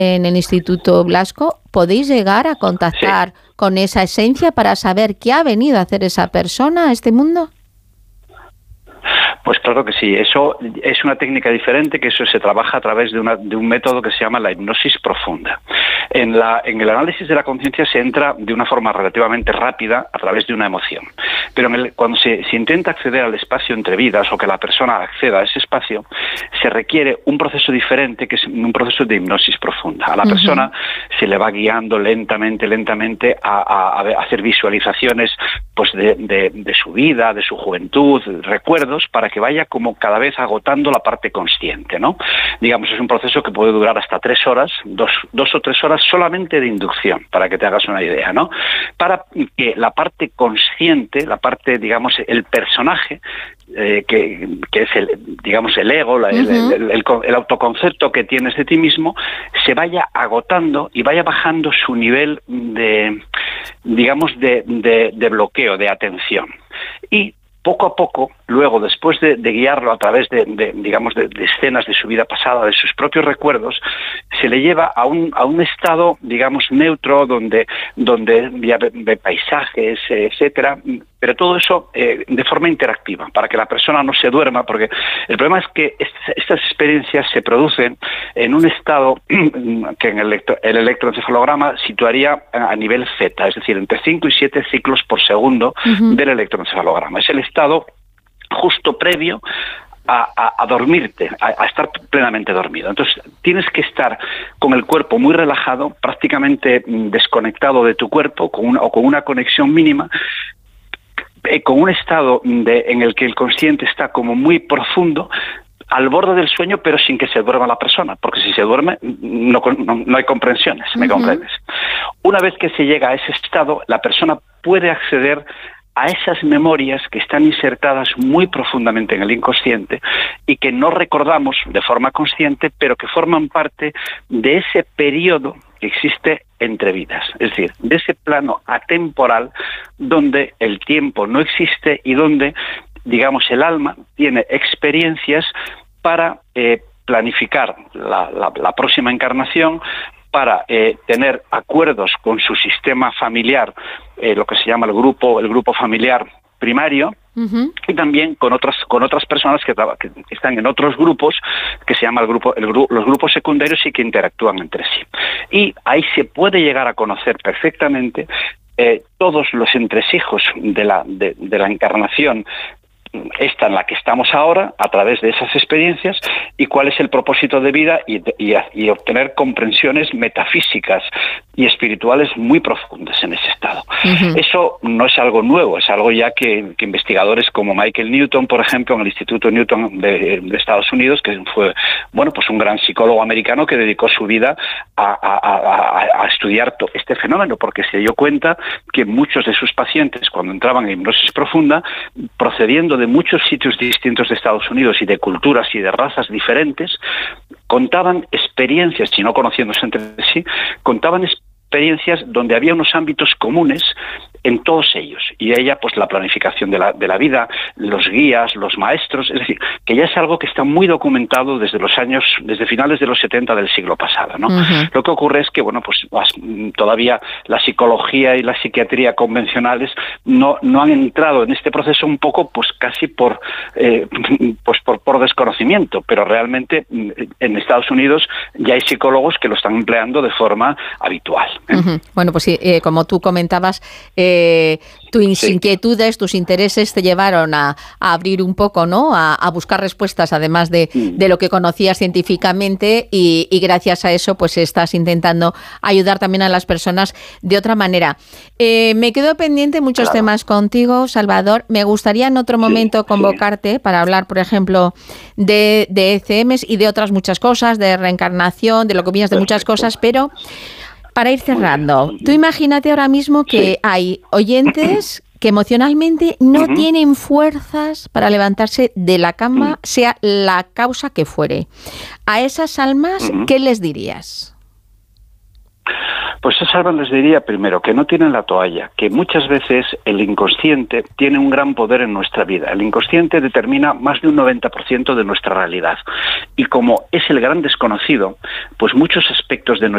en el Instituto Blasco, ¿podéis llegar a contactar con esa esencia para saber qué ha venido a hacer esa persona a este mundo? Pues claro que sí, eso es una técnica diferente, que eso se trabaja a través de un método que se llama la hipnosis profunda. En el análisis de la conciencia se entra de una forma relativamente rápida a través de una emoción, pero cuando se intenta acceder al espacio entre vidas, o que la persona acceda a ese espacio, se requiere un proceso diferente, que es un proceso de hipnosis profunda. A la persona se le va guiando lentamente a hacer visualizaciones pues de su vida, de su juventud, recuerdos, para que vaya como cada vez agotando la parte consciente, ¿no? Digamos, es un proceso que puede durar hasta 3 horas, dos o 3 horas solamente de inducción, para que te hagas una idea, ¿no? Para que la parte consciente, la parte, digamos, el personaje, que es el ego, el autoconcepto que tienes de ti mismo, se vaya agotando y vaya bajando su nivel de bloqueo, de atención. Y poco a poco, luego, después de guiarlo a través de escenas de su vida pasada, de sus propios recuerdos, se le lleva a un estado, digamos, neutro, donde ya ve paisajes, etcétera, pero todo eso de forma interactiva, para que la persona no se duerma, porque el problema es que estas experiencias se producen en un estado que en el electroencefalograma situaría a nivel zeta, es decir, entre 5 y 7 ciclos por segundo del electroencefalograma. Es el estado justo previo a dormirte, a estar plenamente dormido. Entonces tienes que estar con el cuerpo muy relajado, prácticamente desconectado de tu cuerpo, con una conexión mínima, con un estado en el que el consciente está como muy profundo, al borde del sueño, pero sin que se duerma la persona, porque si se duerme no hay comprensiones, ¿me comprendes? Una vez que se llega a ese estado, la persona puede acceder a esas memorias que están insertadas muy profundamente en el inconsciente y que no recordamos de forma consciente, pero que forman parte de ese periodo que existe entre vidas, es decir, de ese plano atemporal donde el tiempo no existe y donde, digamos, el alma tiene experiencias para planificar la próxima encarnación, para tener acuerdos con su sistema familiar, lo que se llama el grupo familiar primario, y también con otras personas que están en otros grupos, que se llama los grupos secundarios, y que interactúan entre sí. Y ahí se puede llegar a conocer perfectamente todos los entresijos de la encarnación, esta en la que estamos ahora, a través de esas experiencias, y cuál es el propósito de vida, y obtener comprensiones metafísicas y espirituales muy profundas en ese estado. Eso no es algo nuevo, es algo ya que investigadores como Michael Newton, por ejemplo, en el Instituto Newton de Estados Unidos, que fue pues un gran psicólogo americano que dedicó su vida a estudiar este fenómeno, porque se dio cuenta que muchos de sus pacientes, cuando entraban en hipnosis profunda, procediendo de muchos sitios distintos de Estados Unidos y de culturas y de razas diferentes, contaban experiencias, si no conociéndose entre sí, contaban experiencias donde había unos ámbitos comunes en todos ellos, y ella, pues la planificación de la vida, los guías, los maestros, es decir, que ya es algo que está muy documentado desde finales de los 70 del siglo pasado, ¿no? Lo que ocurre es que, pues todavía la psicología y la psiquiatría convencionales no han entrado en este proceso, un poco, pues casi por desconocimiento, pero realmente en Estados Unidos ya hay psicólogos que lo están empleando de forma habitual. Bueno, pues sí, como tú comentabas, tus inquietudes, tus intereses te llevaron a abrir un poco, ¿no? A buscar respuestas, además de lo que conocías científicamente, y gracias a eso pues estás intentando ayudar también a las personas de otra manera. Me quedo pendiente muchos temas contigo, Salvador. Me gustaría en otro momento convocarte para hablar, por ejemplo, de ECMs y de otras muchas cosas, de reencarnación, de lo que opinas de muchas cosas, pero para ir cerrando, tú imagínate ahora mismo que hay oyentes que emocionalmente no tienen fuerzas para levantarse de la cama, sea la causa que fuere. A esas almas, ¿qué les dirías? Pues a esas almas les diría primero que no tienen la toalla, que muchas veces el inconsciente tiene un gran poder en nuestra vida. El inconsciente determina más de un 90% de nuestra realidad. Y como es el gran desconocido, pues muchos aspectos de